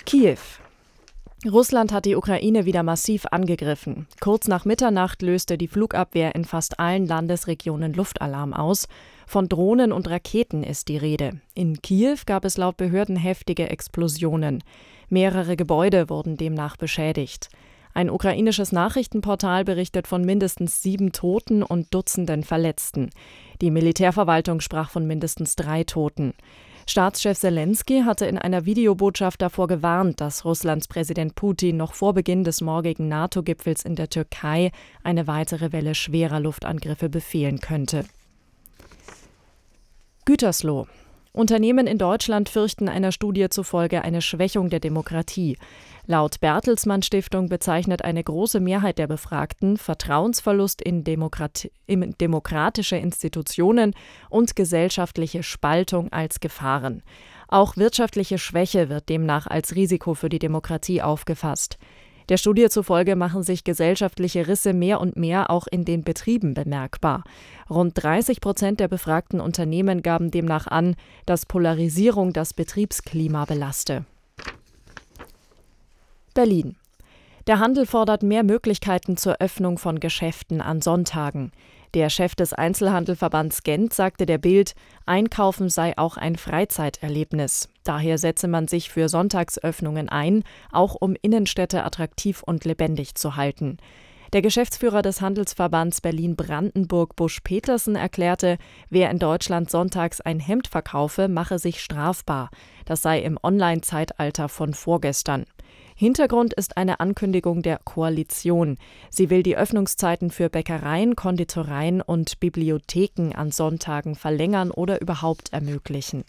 Kiew. Russland hat die Ukraine wieder massiv angegriffen. Kurz nach Mitternacht löste die Flugabwehr in fast allen Landesregionen Luftalarm aus. Von Drohnen und Raketen ist die Rede. In Kiew gab es laut Behörden heftige Explosionen. Mehrere Gebäude wurden demnach beschädigt. Ein ukrainisches Nachrichtenportal berichtet von mindestens 7 Toten und Dutzenden Verletzten. Die Militärverwaltung sprach von mindestens 3 Toten. Staatschef Selenskyj hatte in einer Videobotschaft davor gewarnt, dass Russlands Präsident Putin noch vor Beginn des morgigen NATO-Gipfels in der Türkei eine weitere Welle schwerer Luftangriffe befehlen könnte. Gütersloh. Unternehmen in Deutschland fürchten einer Studie zufolge eine Schwächung der Demokratie. Laut Bertelsmann Stiftung bezeichnet eine große Mehrheit der Befragten Vertrauensverlust in demokratische Institutionen und gesellschaftliche Spaltung als Gefahren. Auch wirtschaftliche Schwäche wird demnach als Risiko für die Demokratie aufgefasst. Der Studie zufolge machen sich gesellschaftliche Risse mehr und mehr auch in den Betrieben bemerkbar. Rund 30% der befragten Unternehmen gaben demnach an, dass Polarisierung das Betriebsklima belaste. Berlin. Der Handel fordert mehr Möglichkeiten zur Öffnung von Geschäften an Sonntagen. Der Chef des Einzelhandelverbands Gent sagte der Bild, Einkaufen sei auch ein Freizeiterlebnis. Daher setze man sich für Sonntagsöffnungen ein, auch um Innenstädte attraktiv und lebendig zu halten. Der Geschäftsführer des Handelsverbands Berlin-Brandenburg, Busch Petersen, erklärte, wer in Deutschland sonntags ein Hemd verkaufe, mache sich strafbar. Das sei im Online-Zeitalter von vorgestern. Hintergrund ist eine Ankündigung der Koalition. Sie will die Öffnungszeiten für Bäckereien, Konditoreien und Bibliotheken an Sonntagen verlängern oder überhaupt ermöglichen.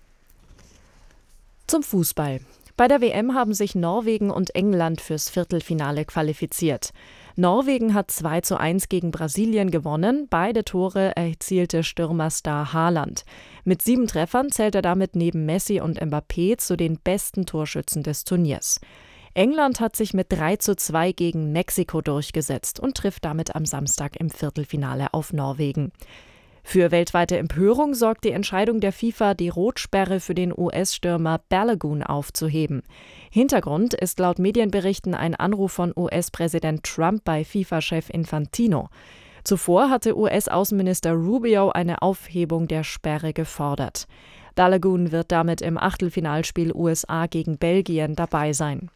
Zum Fußball. Bei der WM haben sich Norwegen und England fürs Viertelfinale qualifiziert. Norwegen hat 2:1 gegen Brasilien gewonnen. Beide Tore erzielte Stürmerstar Haaland. Mit 7 Treffern zählt er damit neben Messi und Mbappé zu den besten Torschützen des Turniers. England hat sich mit 3:2 gegen Mexiko durchgesetzt und trifft damit am Samstag im Viertelfinale auf Norwegen. Für weltweite Empörung sorgt die Entscheidung der FIFA, die Rotsperre für den US-Stürmer Balogun aufzuheben. Hintergrund ist laut Medienberichten ein Anruf von US-Präsident Trump bei FIFA-Chef Infantino. Zuvor hatte US-Außenminister Rubio eine Aufhebung der Sperre gefordert. Balogun wird damit im Achtelfinalspiel USA gegen Belgien dabei sein.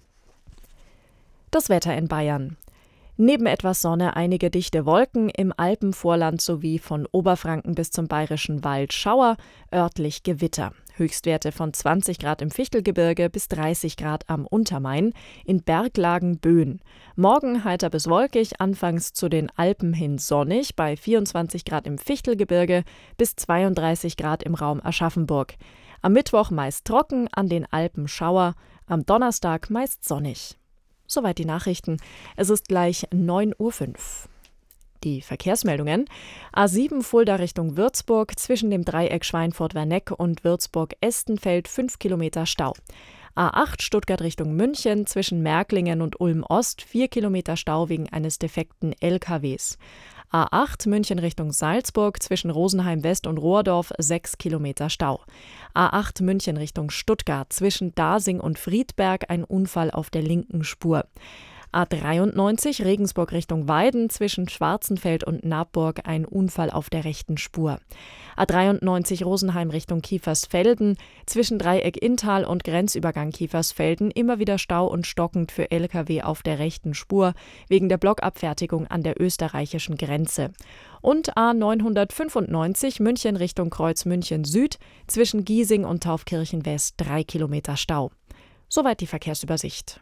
Das Wetter in Bayern. Neben etwas Sonne einige dichte Wolken, im Alpenvorland sowie von Oberfranken bis zum Bayerischen Wald Schauer, örtlich Gewitter. Höchstwerte von 20 Grad im Fichtelgebirge bis 30 Grad am Untermain, in Berglagen Böen. Morgen heiter bis wolkig, anfangs zu den Alpen hin sonnig, bei 24 Grad im Fichtelgebirge bis 32 Grad im Raum Aschaffenburg. Am Mittwoch meist trocken, an den Alpen Schauer, am Donnerstag meist sonnig. Soweit die Nachrichten. Es ist gleich 9:05 Uhr. Die Verkehrsmeldungen. A7 Fulda Richtung Würzburg, zwischen dem Dreieck Schweinfurt-Werneck und Würzburg-Estenfeld 5 Kilometer Stau. A8 Stuttgart Richtung München, zwischen Märklingen und Ulm-Ost 4 Kilometer Stau wegen eines defekten LKWs. A8 München Richtung Salzburg, zwischen Rosenheim West und Rohrdorf 6 Kilometer Stau. A8 München Richtung Stuttgart, zwischen Dasing und Friedberg ein Unfall auf der linken Spur. A93 Regensburg Richtung Weiden, zwischen Schwarzenfeld und Nabburg ein Unfall auf der rechten Spur. A93 Rosenheim Richtung Kiefersfelden, zwischen Dreieck Inntal und Grenzübergang Kiefersfelden immer wieder Stau und stockend für Lkw auf der rechten Spur, wegen der Blockabfertigung an der österreichischen Grenze. Und A995 München Richtung Kreuz München Süd, zwischen Giesing und Taufkirchen West 3 Kilometer Stau. Soweit die Verkehrsübersicht.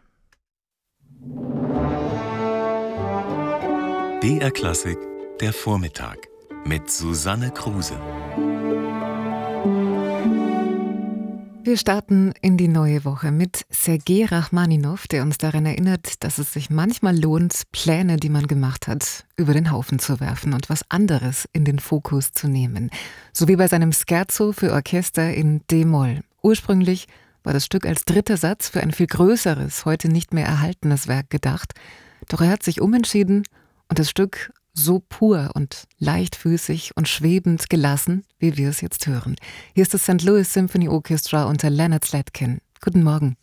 BR Klassik, der Vormittag mit Susanne Kruse. Wir starten in die neue Woche mit Sergei Rachmaninow, der uns daran erinnert, dass es sich manchmal lohnt, Pläne, die man gemacht hat, über den Haufen zu werfen und was anderes in den Fokus zu nehmen. So wie bei seinem Scherzo für Orchester in D-Moll. Ursprünglich war das Stück als dritter Satz für ein viel größeres, heute nicht mehr erhaltenes Werk gedacht. Doch er hat sich umentschieden und das Stück so pur und leichtfüßig und schwebend gelassen, wie wir es jetzt hören. Hier ist das St. Louis Symphony Orchestra unter Leonard Slatkin. Guten Morgen.